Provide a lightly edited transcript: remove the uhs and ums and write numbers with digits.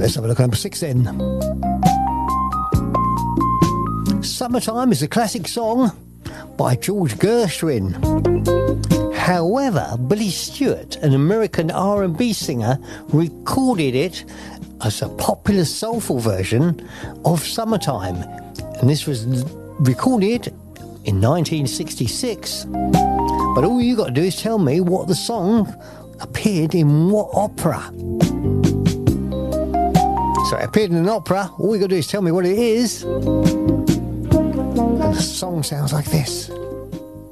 Let's have a look at number 6 then. Summertime is a classic song by George Gershwin. However, Billy Stewart, an American R&B singer, recorded it as a popular soulful version of Summertime. And this was recorded in 1966. But all you got to do is tell me what the song appeared in what opera. So it appeared in an opera. All you got to do is tell me what it is. And the song sounds like this.